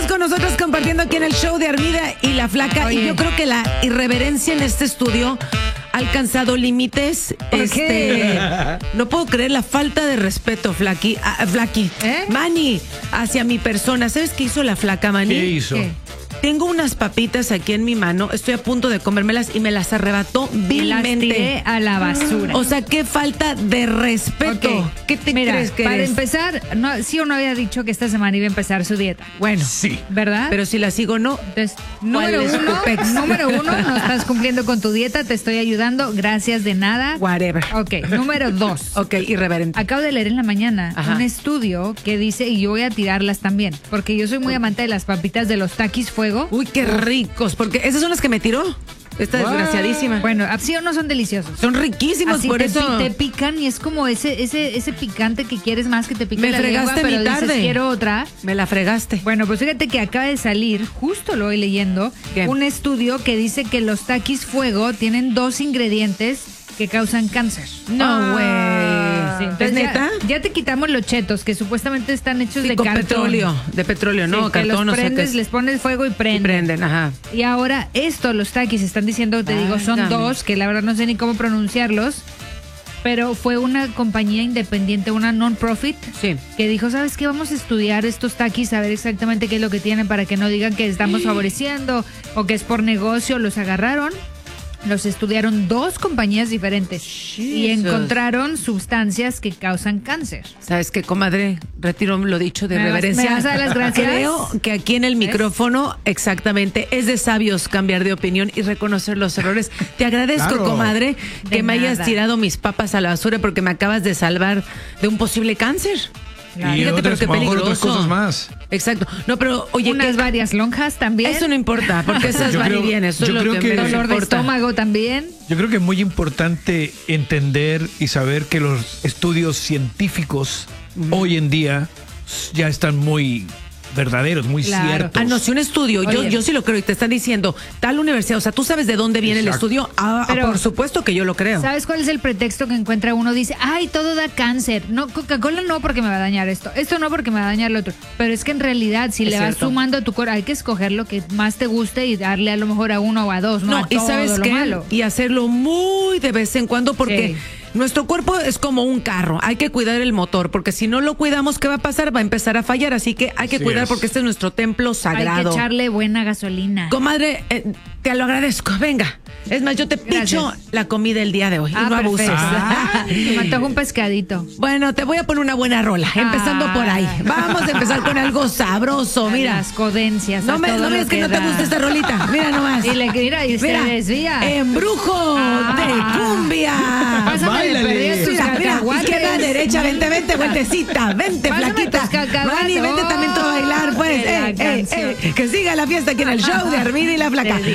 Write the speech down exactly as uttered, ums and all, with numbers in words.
con nosotros compartiendo aquí en el show de Armida y la Flaca. Oye. Y yo creo que la irreverencia en este estudio ha alcanzado límites. ¿Por este, qué? No puedo creer la falta de respeto, Flaqui, ah, Flaqui. ¿Eh? Mani, hacia mi persona. ¿Sabes qué hizo la Flaca, Mani? ¿Qué hizo? ¿Qué? Tengo unas papitas aquí en mi mano, estoy a punto de comérmelas y me las arrebató Las vilmente. tiré a la basura. O sea, qué falta de respeto. Ok. ¿Qué te Mira, crees que para eres? empezar, no, sí o no había dicho que esta semana iba a empezar su dieta, Bueno, Sí. ¿verdad? pero si la sigo no. Entonces, número es uno, tu pex? número uno, no estás cumpliendo con tu dieta, te estoy ayudando, gracias de nada. Whatever. Ok, número dos. Ok, irreverente. Acabo de leer en la mañana Ajá. un estudio que dice, y yo voy a tirarlas también, porque yo soy muy amante de las papitas de los Takis Fuego. Uy, qué ricos, porque esas son las que me tiró. Esta What? desgraciadísima. Bueno, sí o no son deliciosos. Son riquísimos, Así por te, eso. pi- te pican y es como ese, ese, ese picante que quieres más que te pique Me la lengua, fregaste pero mi dices, tarde. quiero otra. Me la fregaste. Bueno, pues fíjate que acaba de salir, justo lo voy leyendo, ¿Qué? un estudio que dice que los Takis Fuego tienen dos ingredientes que causan cáncer. No, güey. Sí, ¿Es entonces ya- neta? Ya, te quitamos los chetos, que supuestamente están hechos Sí, de con cartón. petróleo. De petróleo, Sí, no, que cartón, los no sé qué prendes, es. les pones fuego y Y prenden. prenden, ajá. Y ahora esto, los Takis están diciendo, te digo, son Válgame. dos, que la verdad no sé ni cómo pronunciarlos, pero fue una compañía independiente, una non-profit, Sí. que dijo, ¿sabes qué? Vamos a estudiar estos Takis, a ver exactamente qué es lo que tienen para que no digan que estamos favoreciendo o que es por negocio. Los agarraron, los estudiaron dos compañías diferentes y Jesus. encontraron sustancias que causan cáncer. ¿Sabes qué, comadre? Retiro lo dicho de ¿Me vas- reverencia. me vas a dar las gracias? Creo que aquí en el micrófono, exactamente, es de sabios cambiar de opinión y reconocer los errores. Te agradezco, Claro. comadre, que De me hayas nada. tirado mis papas a la basura porque me acabas de salvar de un posible cáncer. Claro. Y Fíjate, pero otras, qué a lo mejor otras peligroso. cosas más. Exacto. No, pero oye, Unas ¿qué- varias lonjas también. eso no importa, porque esas Yo van creo- y vienen. Eso yo es lo creo que, que- menos Dolor de importa. estómago también. Yo creo que es muy importante entender y saber que los estudios científicos hoy en día ya están muy verdaderos, muy Claro. ciertos. Ah, no, si un estudio, yo, Oye. yo sí lo creo y te están diciendo tal universidad, o sea, tú sabes de dónde viene el Exacto. estudio. Ah, Pero- por supuesto que yo lo creo. ¿Sabes cuál es el pretexto que encuentra uno? Dice, ay, todo da cáncer. No, Coca-Cola no porque me va a dañar esto. Esto no porque me va a dañar lo otro. Pero es que en realidad, si Es le vas cierto. sumando a tu cuerpo, hay que escoger lo que más te guste y darle a lo mejor a uno o a dos, no, No, a y todo sabes lo qué, malo. y hacerlo muy de vez en cuando porque Sí. nuestro cuerpo es como un carro, hay que cuidar el motor porque si no lo cuidamos, ¿qué va a pasar? Va a empezar a fallar, así que hay que Así cuidar es. porque este es nuestro templo Hay sagrado. que echarle buena gasolina. Comadre, eh, te lo agradezco, venga. Es más, yo te Gracias. picho la comida el día de hoy y Ah, no abuses. perfecto. Se me antoja un pescadito. Bueno, te voy a poner una buena rola, empezando Ah. por ahí. Vamos a empezar con algo sabroso, mira. Las codencias. No a me, todo no me lo es que no te da. gusta esta rolita. Mira nomás. Y le mira, y se Mira, desvía. Embrujo Ah. de cumbia. Pásame de Báilale. perdidas tus Mira, mira, cacahuates. izquierda, derecha, vente, vente, vueltecita, vente, Pásame flaquita. tus cacahuates. Mani, vente también tú a bailar, pues. Oh, Eh, la eh, canción. eh, que siga la fiesta aquí en el show de Armida y la Flaca. Te digo.